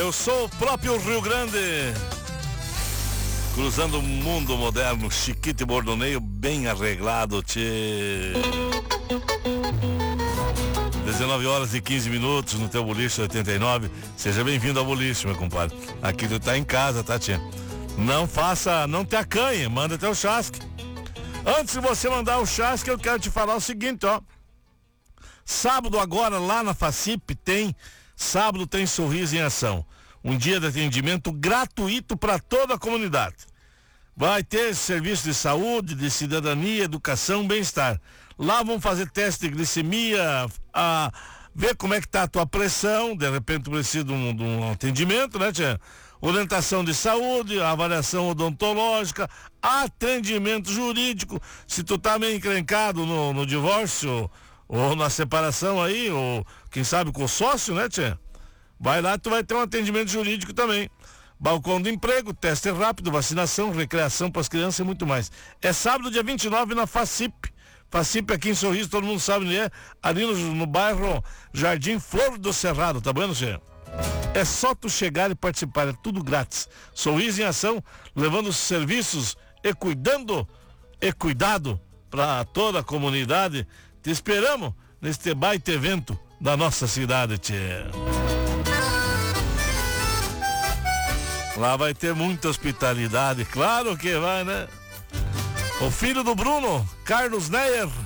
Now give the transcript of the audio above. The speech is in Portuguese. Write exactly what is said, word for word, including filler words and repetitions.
Eu sou o próprio Rio Grande, cruzando o mundo moderno, chiquito e bordoneio, bem arreglado, tchê. dezenove horas e quinze minutos no teu boliche oitenta e nove. Seja bem-vindo ao boliche, meu compadre. Aqui tu tá em casa, tá, tchê? Não faça, não te acanhe, manda teu chasque. Antes de você mandar o chasque, eu quero te falar o seguinte, ó. Sábado agora, lá na Facip, tem, sábado tem Sorriso em Ação. Um dia de atendimento gratuito para toda a comunidade. Vai ter serviço de saúde, de cidadania, educação, bem-estar. Lá vão fazer teste de glicemia, a, ver como é que tá a tua pressão, de repente precisa de um, de um atendimento, né, tia? Orientação de saúde, avaliação odontológica, atendimento jurídico. Se tu tá meio encrencado no, no divórcio ou na separação aí, ou quem sabe com o sócio, né, tia? Vai lá, tu vai ter um atendimento jurídico também. Balcão de emprego, teste rápido, vacinação, recreação para as crianças e muito mais. É sábado, dia vinte e nove, na Facip. Facip aqui em Sorriso, todo mundo sabe onde é. Ali no, no bairro Jardim Flor do Cerrado, tá bom, senhor? É só tu chegar e participar, é tudo grátis. Sorriso em Ação, levando os serviços e cuidando e cuidado para toda a comunidade. Te esperamos neste baita evento da nossa cidade, tchê. Lá vai ter muita hospitalidade, claro que vai, né? O filho do Bruno, Carlos Neyer,